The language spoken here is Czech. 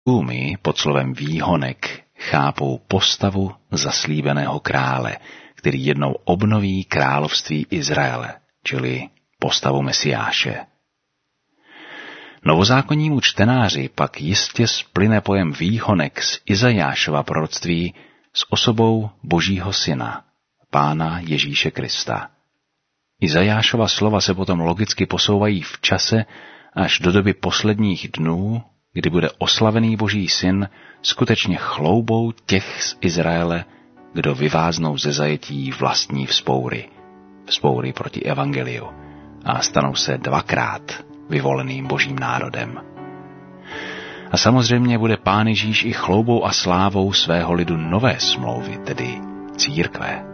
Úmy pod slovem výhonek chápou postavu zaslíbeného krále, který jednou obnoví království Izraele, čili postavu Mesiáše. Novozákonnímu čtenáři pak jistě splyne pojem výhonek z Izajášova proroctví s osobou Božího syna, Pána Ježíše Krista. Izajášova slova se potom logicky posouvají v čase až do doby posledních dnů, kdy bude oslavený Boží syn skutečně chloubou těch z Izraele, kdo vyváznou ze zajetí vlastní vzpoury proti evangeliu a stanou se dvakrát vyvoleným Božím národem. A samozřejmě bude Pán Ježíš i chloubou a slávou svého lidu nové smlouvy, tedy církve.